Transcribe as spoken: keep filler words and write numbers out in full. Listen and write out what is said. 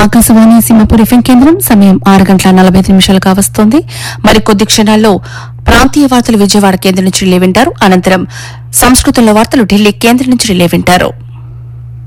Akashvani Simhapur FM కేంద్రం సమయం ఆరు గంటల నలభై ఐదు నిమిషాలుగా వస్తోంది. మరికొద్ది క్షణాల్లో ప్రాంతీయ వార్తలు విజయవాడ కేంద్రం నుంచి రిలే వింటారు. అనంతరం సంస్కృతంలో వార్తలు ఢిల్లీ కేంద్రం నుంచి రిలే వింటారు.